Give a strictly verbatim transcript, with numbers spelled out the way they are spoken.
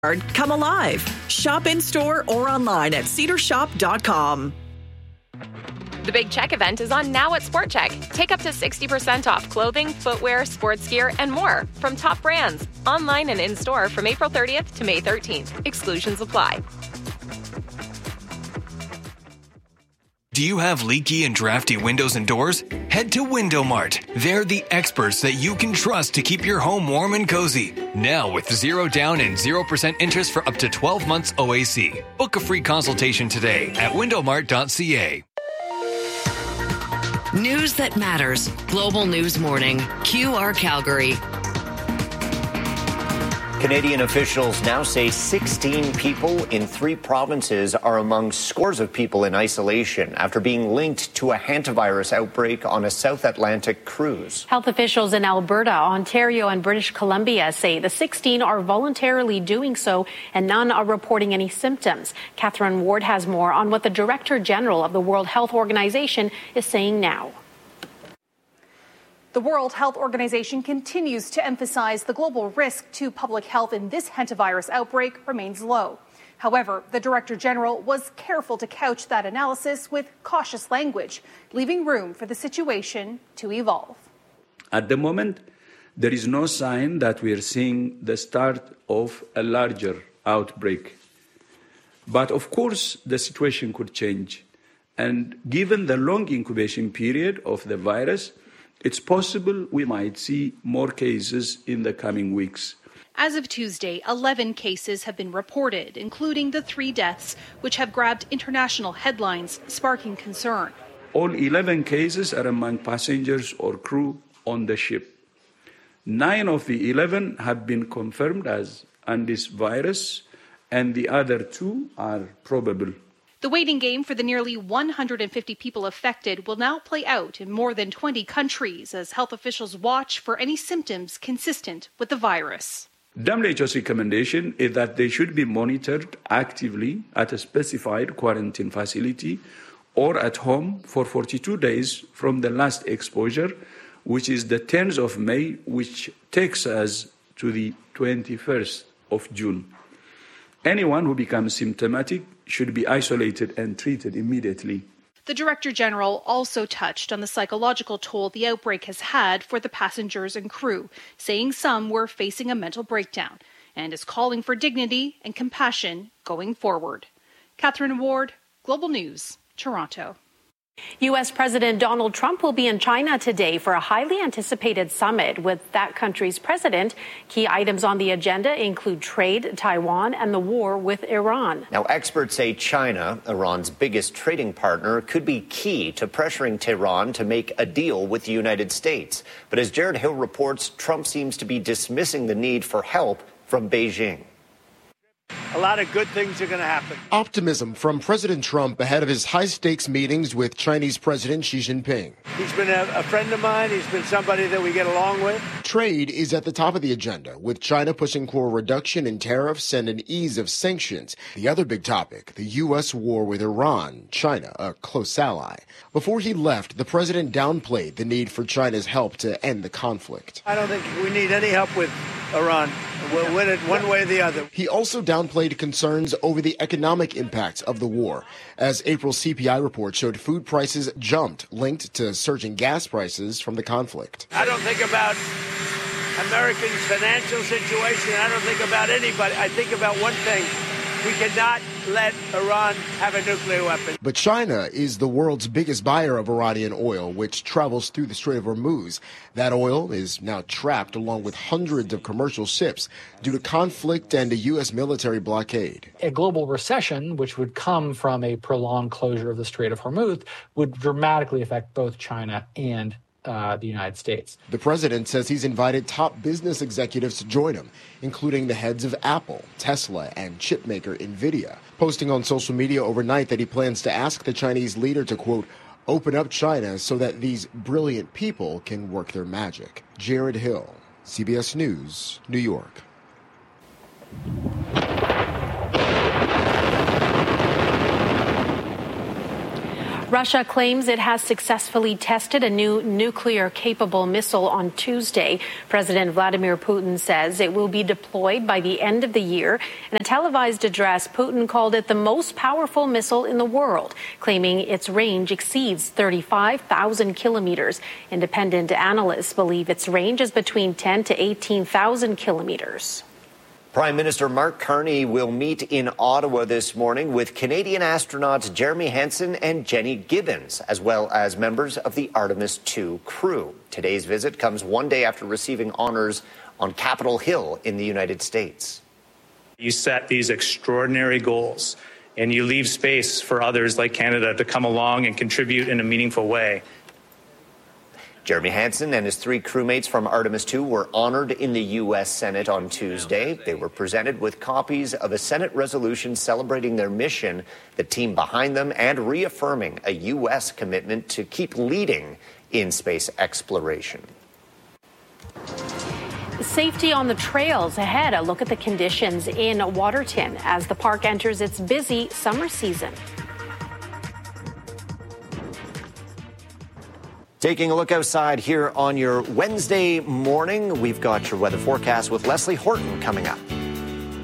come alive. Shop in-store or online at cedar shop dot com. The Big Check event is on now at Sport Check. Take up to sixty percent off clothing, footwear, sports gear, and more from top brands. Online and in-store from April thirtieth to May thirteenth. Exclusions apply. Do you have leaky and drafty windows and doors? Head to Window Mart. They're the experts that you can trust to keep your home warm and cozy. Now with zero down and zero percent interest for up to twelve months O A C. Book a free consultation today at window mart dot c a. News that matters. Global News Morning. Q R Calgary. Canadian officials now say sixteen people in three provinces are among scores of people in isolation after being linked to a hantavirus outbreak on a South Atlantic cruise. Health officials in Alberta, Ontario, and British Columbia say the sixteen are voluntarily doing so and none are reporting any symptoms. Catherine Ward has more on what the Director General of the World Health Organization is saying now. The World Health Organization continues to emphasize the global risk to public health in this hantavirus outbreak remains low. However, the Director General was careful to couch that analysis with cautious language, leaving room for the situation to evolve. At the moment, there is no sign that we are seeing the start of a larger outbreak. But of course, the situation could change. And given the long incubation period of the virus, it's possible we might see more cases in the coming weeks. As of Tuesday, eleven cases have been reported, including the three deaths, which have grabbed international headlines, sparking concern. All eleven cases are among passengers or crew on the ship. Nine of the eleven have been confirmed as Andes virus, and the other two are probable. The waiting game for the nearly one hundred fifty people affected will now play out in more than twenty countries as health officials watch for any symptoms consistent with the virus. W H O's recommendation is that they should be monitored actively at a specified quarantine facility or at home for forty-two days from the last exposure, which is the tenth of May, which takes us to the twenty-first of June. Anyone who becomes symptomatic should be isolated and treated immediately. The Director General also touched on the psychological toll the outbreak has had for the passengers and crew, saying some were facing a mental breakdown, and is calling for dignity and compassion going forward. Catherine Ward, Global News, Toronto. U S. President Donald Trump will be in China today for a highly anticipated summit with that country's president. Key items on the agenda include trade, Taiwan, and the war with Iran. Now, experts say China, Iran's biggest trading partner, could be key to pressuring Tehran to make a deal with the United States. But as Jared Hill reports, Trump seems to be dismissing the need for help from Beijing. A lot of good things are going to happen. Optimism from President Trump ahead of his high-stakes meetings with Chinese President Xi Jinping. He's been a, a friend of mine. He's been somebody that we get along with. Trade is at the top of the agenda, with China pushing for a reduction in tariffs and an ease of sanctions. The other big topic, the U S war with Iran, China, a close ally. Before he left, the president downplayed the need for China's help to end the conflict. I don't think we need any help with Iran. We'll win it one way or the other. He also downplayed concerns over the economic impacts of the war, as April's C P I report showed food prices jumped, linked to surging gas prices from the conflict. I don't think about Americans' financial situation. I don't think about anybody. I think about one thing. We cannot let Iran have a nuclear weapon. But China is the world's biggest buyer of Iranian oil, which travels through the Strait of Hormuz. That oil is now trapped along with hundreds of commercial ships due to conflict and a U S military blockade. A global recession, which would come from a prolonged closure of the Strait of Hormuz, would dramatically affect both China and Uh, the United States. The president says he's invited top business executives to join him, including the heads of Apple, Tesla, and chipmaker NVIDIA, posting on social media overnight that he plans to ask the Chinese leader to, quote, open up China so that these brilliant people can work their magic. Jared Hill, C B S News, New York. Russia claims it has successfully tested a new nuclear-capable missile on Tuesday. President Vladimir Putin says it will be deployed by the end of the year. In a televised address, Putin called it the most powerful missile in the world, claiming its range exceeds thirty-five thousand kilometers. Independent analysts believe its range is between ten to eighteen thousand kilometers. Prime Minister Mark Carney will meet in Ottawa this morning with Canadian astronauts Jeremy Hansen and Jenny Gibbons, as well as members of the Artemis two crew. Today's visit comes one day after receiving honors on Capitol Hill in the United States. You set these extraordinary goals, and you leave space for others like Canada to come along and contribute in a meaningful way. Jeremy Hansen and his three crewmates from Artemis two were honored in the U S Senate on Tuesday. They were presented with copies of a Senate resolution celebrating their mission, the team behind them, and reaffirming a U S commitment to keep leading in space exploration. Safety on the trails ahead. A look at the conditions in Waterton as the park enters its busy summer season. Taking a look outside here on your Wednesday morning, we've got your weather forecast with Leslie Horton coming up.